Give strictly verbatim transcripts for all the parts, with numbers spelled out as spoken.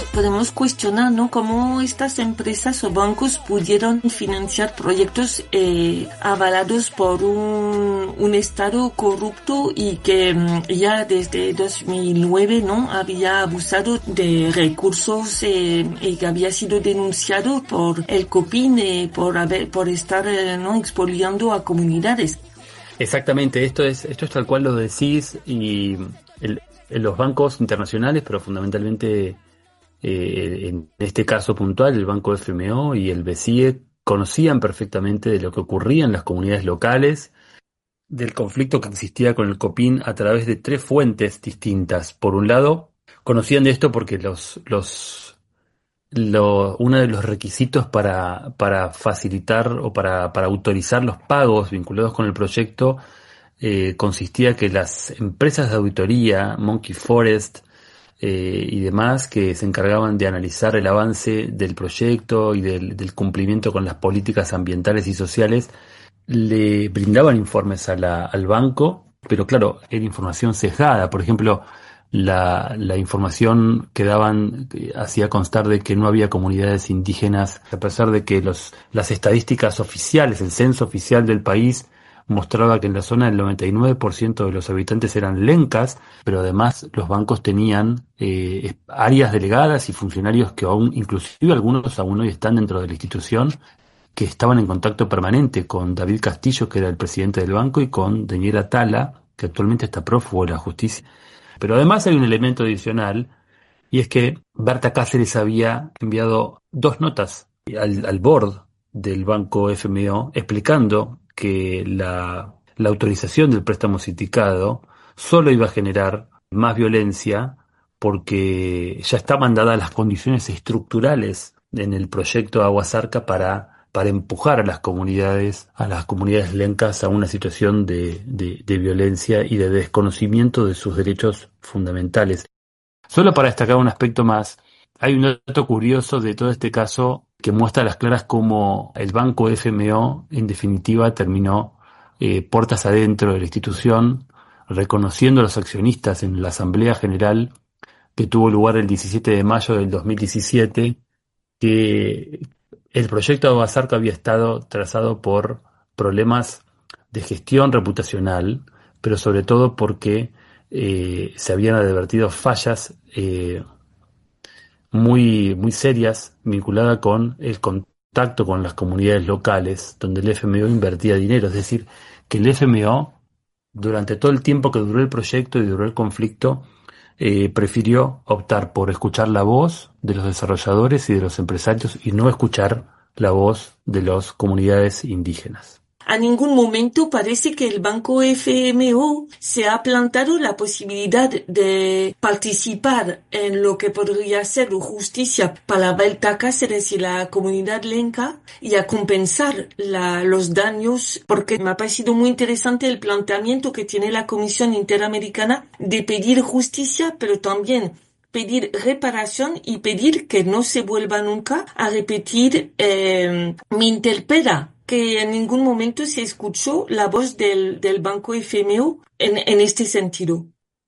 Podemos cuestionar, ¿no?, cómo estas empresas o bancos pudieron financiar proyectos eh, avalados por un, un Estado corrupto y que mm, ya desde dos mil nueve, ¿no?, había abusado de recursos eh, y que había sido denunciado por el COPIN eh, por haber, por estar, eh, ¿no?, expoliando a comunidades. Exactamente, esto es, esto es tal cual lo decís, y el, los bancos internacionales, pero fundamentalmente eh, en este caso puntual, el Banco F M O y el BCIE conocían perfectamente de lo que ocurría en las comunidades locales, del conflicto que existía con el COPIN a través de tres fuentes distintas. Por un lado, conocían de esto porque los, los, lo, uno de los requisitos para, para facilitar o para, para autorizar los pagos vinculados con el proyecto eh, consistía que las empresas de auditoría, Monkey Forest eh, y demás, que se encargaban de analizar el avance del proyecto y del, del cumplimiento con las políticas ambientales y sociales, le brindaban informes a la, al banco, pero claro, era información sesgada. Por ejemplo, la, la información que daban eh, hacía constar de que no había comunidades indígenas, a pesar de que los, las estadísticas oficiales, el censo oficial del país, mostraba que en la zona el noventa y nueve por ciento de los habitantes eran lencas, pero además los bancos tenían eh, áreas delegadas y funcionarios que aún, inclusive algunos aún hoy están dentro de la institución, que estaban en contacto permanente con David Castillo, que era el presidente del banco, y con Daniela Tala, que actualmente está prófugo de la justicia. Pero además hay un elemento adicional, y es que Berta Cáceres había enviado dos notas al, al board del banco F M O explicando que la, la autorización del préstamo sindicado solo iba a generar más violencia porque ya estaban dadas las condiciones estructurales en el proyecto Aguasarca para, para empujar a las comunidades, a las comunidades lencas a una situación de, de, de violencia y de desconocimiento de sus derechos fundamentales. Solo para destacar un aspecto más, hay un dato curioso de todo este caso que muestra a las claras cómo el banco F M O, en definitiva, terminó eh, puertas adentro de la institución, reconociendo a los accionistas en la Asamblea General que tuvo lugar el diecisiete de mayo del dos mil diecisiete, que el proyecto de Aguasarca había estado trazado por problemas de gestión reputacional, pero sobre todo porque eh, se habían advertido fallas eh, muy, muy serias vinculadas con el contacto con las comunidades locales, donde el F M O invertía dinero. Es decir, que el F M O, durante todo el tiempo que duró el proyecto y duró el conflicto, eh, prefirió optar por escuchar la voz de los desarrolladores y de los empresarios y no escuchar la voz de las comunidades indígenas. A ningún momento parece que el Banco F M O se ha planteado la posibilidad de participar en lo que podría ser justicia para Berta Cáceres y la comunidad lenca y a compensar la, los daños, porque me ha parecido muy interesante el planteamiento que tiene la Comisión Interamericana de pedir justicia, pero también pedir reparación y pedir que no se vuelva nunca a repetir. Eh, me interpela que en ningún momento se escuchó la voz del, del Banco F M O en, en este sentido.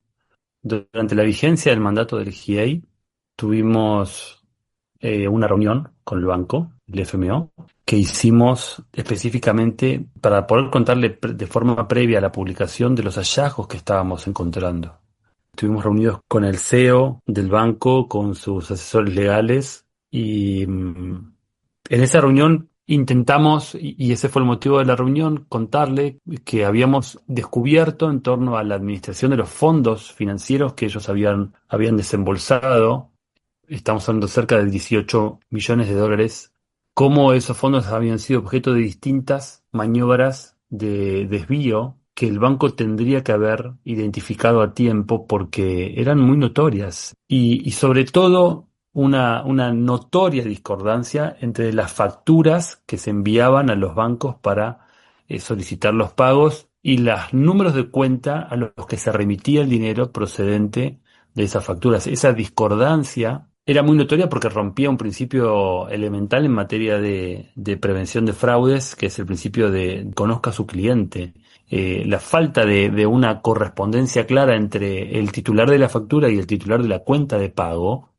Durante la vigencia del mandato del G I E I tuvimos eh, una reunión con el banco, el F M O, que hicimos específicamente para poder contarle de forma previa a la publicación de los hallazgos que estábamos encontrando. Estuvimos reunidos con el C E O del banco, con sus asesores legales, y mm, en esa reunión intentamos, y ese fue el motivo de la reunión, contarle que habíamos descubierto en torno a la administración de los fondos financieros que ellos habían, habían desembolsado, estamos hablando de cerca de dieciocho millones de dólares, cómo esos fondos habían sido objeto de distintas maniobras de desvío que el banco tendría que haber identificado a tiempo porque eran muy notorias y, y sobre todo una, una notoria discordancia entre las facturas que se enviaban a los bancos para eh, solicitar los pagos y los números de cuenta a los que se remitía el dinero procedente de esas facturas. Esa discordancia era muy notoria porque rompía un principio elemental en materia de, de prevención de fraudes, que es el principio de conozca a su cliente. Eh, la falta de, de una correspondencia clara entre el titular de la factura y el titular de la cuenta de pago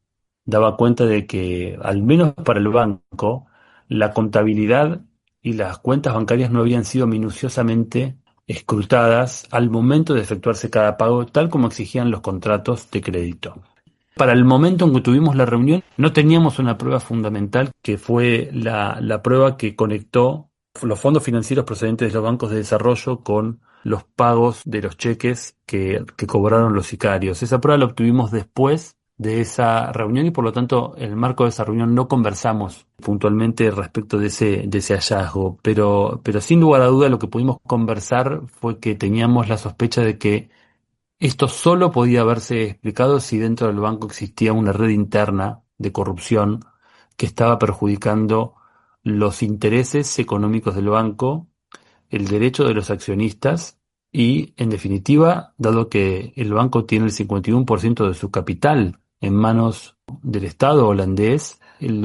daba cuenta de que, al menos para el banco, la contabilidad y las cuentas bancarias no habían sido minuciosamente escrutadas al momento de efectuarse cada pago, tal como exigían los contratos de crédito. Para el momento en que tuvimos la reunión, no teníamos una prueba fundamental, que fue la, la prueba que conectó los fondos financieros procedentes de los bancos de desarrollo con los pagos de los cheques que, que cobraron los sicarios. Esa prueba la obtuvimos después de esa reunión y por lo tanto en el marco de esa reunión no conversamos puntualmente respecto de ese, de ese hallazgo, pero, pero sin lugar a duda lo que pudimos conversar fue que teníamos la sospecha de que esto solo podía haberse explicado si dentro del banco existía una red interna de corrupción que estaba perjudicando los intereses económicos del banco, el derecho de los accionistas y, en definitiva, dado que el banco tiene el cincuenta y uno por ciento de su capital en manos del Estado holandés,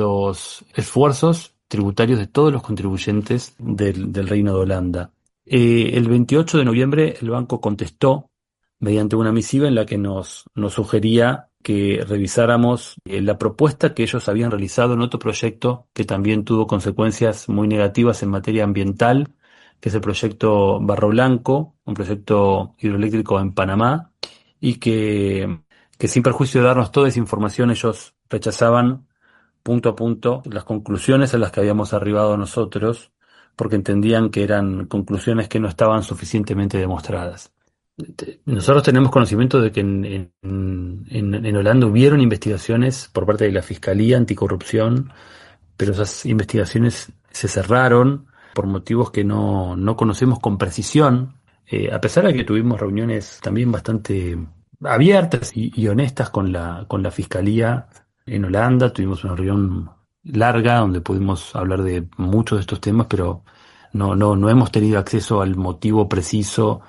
los esfuerzos tributarios de todos los contribuyentes del, del Reino de Holanda. Eh, el veintiocho de noviembre el banco contestó mediante una misiva en la que nos, nos sugería que revisáramos eh, la propuesta que ellos habían realizado en otro proyecto que también tuvo consecuencias muy negativas en materia ambiental, que es el proyecto Barro Blanco, un proyecto hidroeléctrico en Panamá, y que, que sin perjuicio de darnos toda esa información, ellos rechazaban punto a punto las conclusiones a las que habíamos arribado nosotros, porque entendían que eran conclusiones que no estaban suficientemente demostradas. Nosotros tenemos conocimiento de que en, en, en, en Holanda hubieron investigaciones por parte de la Fiscalía Anticorrupción, pero esas investigaciones se cerraron por motivos que no, no conocemos con precisión, eh, a pesar de que tuvimos reuniones también bastante abiertas y, y honestas con la, con la Fiscalía en Holanda. Tuvimos una reunión larga donde pudimos hablar de muchos de estos temas, pero no, no, no hemos tenido acceso al motivo preciso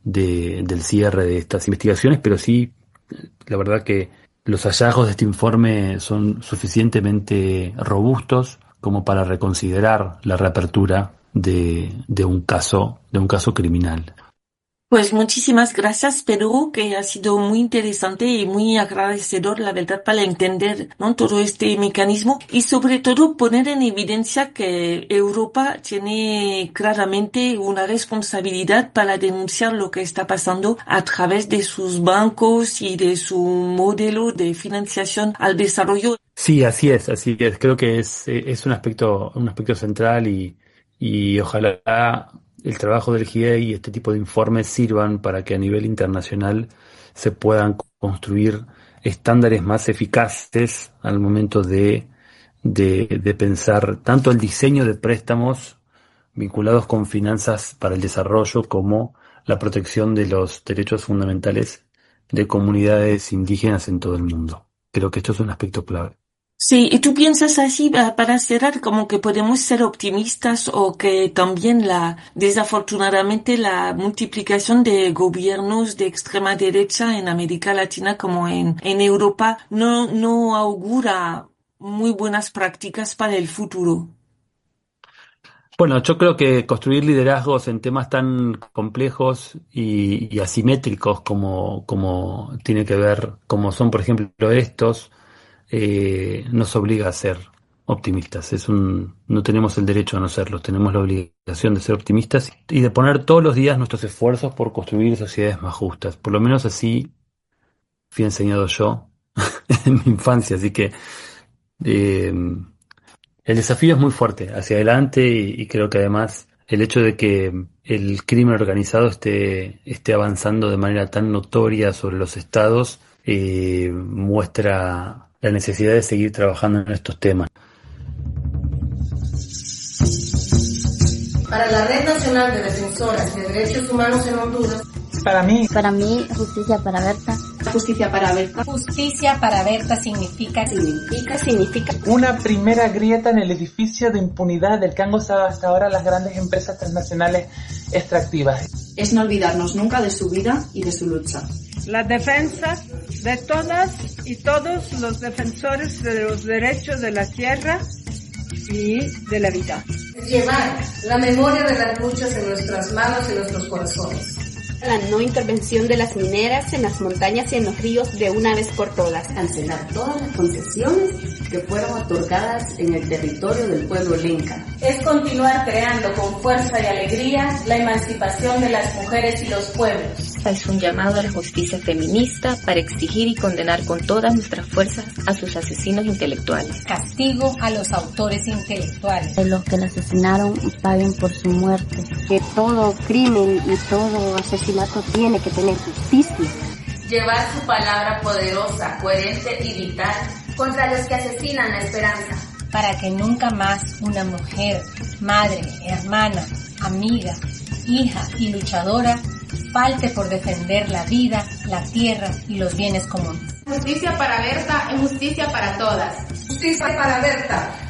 De, del cierre de estas investigaciones, pero sí, la verdad que los hallazgos de este informe son suficientemente robustos como para reconsiderar la reapertura de, de un caso, de un caso criminal. Pues muchísimas gracias, Pedro, que ha sido muy interesante y muy agradecedor, la verdad, para entender, ¿no?, todo este mecanismo y sobre todo poner en evidencia que Europa tiene claramente una responsabilidad para denunciar lo que está pasando a través de sus bancos y de su modelo de financiación al desarrollo. Sí, así es, así es. Creo que es, es un aspecto, un aspecto central y, y ojalá el trabajo del G I E y este tipo de informes sirvan para que a nivel internacional se puedan construir estándares más eficaces al momento de, de, de pensar tanto el diseño de préstamos vinculados con finanzas para el desarrollo como la protección de los derechos fundamentales de comunidades indígenas en todo el mundo. Creo que esto es un aspecto clave. Sí, ¿y tú piensas así, para cerrar, como que podemos ser optimistas o que también la, desafortunadamente, la multiplicación de gobiernos de extrema derecha en América Latina como en, en Europa no, no augura muy buenas prácticas para el futuro? Bueno, yo creo que construir liderazgos en temas tan complejos y, y asimétricos como, como tiene que ver, como son por ejemplo estos, eh, nos obliga a ser optimistas. Es un, no tenemos el derecho a no serlo, tenemos la obligación de ser optimistas y de poner todos los días nuestros esfuerzos por construir sociedades más justas. Por lo menos así fui enseñado yo en mi infancia, así que eh, el desafío es muy fuerte hacia adelante y, y creo que además el hecho de que el crimen organizado esté, esté avanzando de manera tan notoria sobre los estados eh, muestra la necesidad de seguir trabajando en estos temas. Para la Red Nacional de Defensoras de Derechos Humanos en Honduras. Para mí. Para mí, justicia para Berta. Justicia para Berta. Justicia para Berta significa, significa, significa. Una primera grieta en el edificio de impunidad del que han gozado hasta ahora las grandes empresas transnacionales extractivas. Es no olvidarnos nunca de su vida y de su lucha. La defensa de todas y todos los defensores de los derechos de la tierra y de la vida. Llevar la memoria de las luchas en nuestras manos y nuestros corazones. La no intervención de las mineras en las montañas y en los ríos de una vez por todas. Cancelar todas las concesiones que fueron otorgadas en el territorio del pueblo lenca. Es continuar creando con fuerza y alegría la emancipación de las mujeres y los pueblos. Es un llamado a la justicia feminista para exigir y condenar con todas nuestras fuerzas a sus asesinos intelectuales. Castigo a los autores intelectuales. Que los que la asesinaron paguen por su muerte. Que todo crimen y todo asesinato tiene que tener justicia. Llevar su palabra poderosa, coherente y vital contra los que asesinan la esperanza. Para que nunca más una mujer, madre, hermana, amiga, hija y luchadora falte por defender la vida, la tierra y los bienes comunes. Justicia para Berta es justicia para todas. Justicia para Berta.